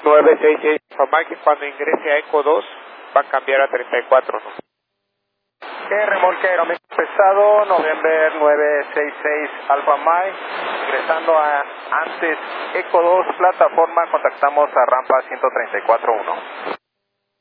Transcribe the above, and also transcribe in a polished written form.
966 Alfa Mike, cuando ingrese a Eco 2 va a cambiar a 34, ¿no? Remolque aeroméxico pesado, November 966 Alfa Mike, ingresando a antes Eco 2, plataforma, contactamos a rampa 134.1.